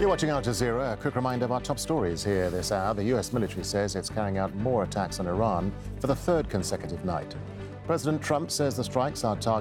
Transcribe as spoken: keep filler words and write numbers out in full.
You're watching Al Jazeera. A quick reminder of our top stories here this hour. The U S military says it's carrying out more attacks on Iran for the third consecutive night. President Trump says the strikes are targeting